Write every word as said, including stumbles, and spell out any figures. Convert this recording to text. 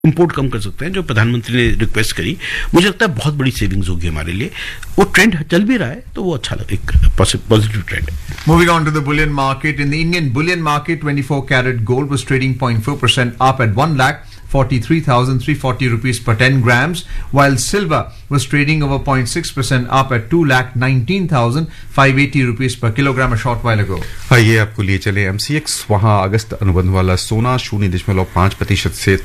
Import कम कर सकते हैं, जो प्रधानमंत्री ने रिक्वेस्ट करी, मुझे लगता है बहुत बड़ी सेविंग्स होगी हमारे लिए। वो ट्रेंड चल भी रहा है तो वो अच्छा लगे, एक पॉजिटिव ट्रेंड है। Moving on to the bullion market. In the Indian bullion market, twenty-four karat gold was trading zero point four percent up at one lakh forty-three thousand three hundred forty rupees per ten grams, while silver was trading over zero point six percent up at two lakh nineteen thousand five hundred eighty rupees per kilogram a short while ago. आइए आपको लिए चले MCX, वहां अगस्त अनुबंध वाला सोना शून्य दशमलव पांच प्रतिशत से